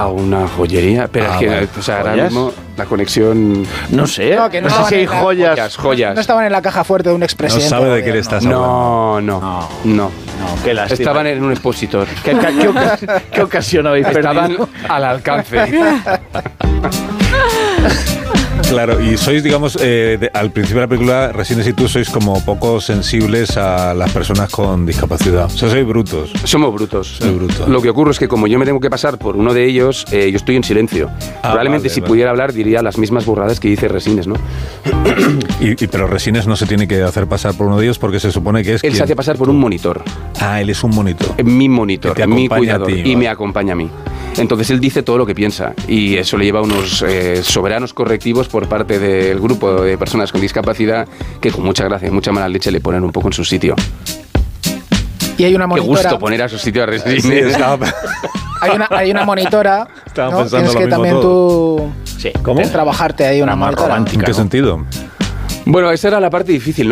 A una joyería. Pero es que, vale. o sea, ahora ¿Joyas? mismo la conexión... No sé, No, que no sé estaban si hay en la- joyas. Joyas. No estaban en la caja fuerte de un No expresidente. sabe de del qué le gobierno. estás hablando. No. No, qué lástima. Estaban en un expositor. ¿Qué ocasión habéis Estaban perdido? al alcance. Claro, y sois, digamos, al principio de la película, Resines y tú sois como poco sensibles a las personas con discapacidad. O sea, sois brutos. Somos brutos. Soy bruto. Lo que ocurre es que como yo me tengo que pasar por uno de ellos, yo estoy en silencio. Probablemente vale, si vale. pudiera hablar diría las mismas burradas que dice Resines, ¿no? Pero Resines no se tiene que hacer pasar por uno de ellos porque se supone que es Él se hace pasar por un monitor. Ah, él es un monitor. Mi monitor, Que te mi acompaña a cuidador, ti, y vale. me acompaña a mí. Entonces él dice todo lo que piensa y eso le lleva a unos soberanos correctivos por parte del grupo de personas con discapacidad que con mucha gracia y mucha mala leche le ponen un poco en su sitio. Y hay una Qué monitora. gusto poner a su sitio a Resines. Sí, estaba... Hay una monitora. Estaba ¿no? pensando Tienes lo que mismo también todo. tú Sí. ¿Cómo? trabajarte ahí una Más monitora. romántica. ¿En qué ¿no? sentido? Bueno, esa era la parte difícil, ¿no?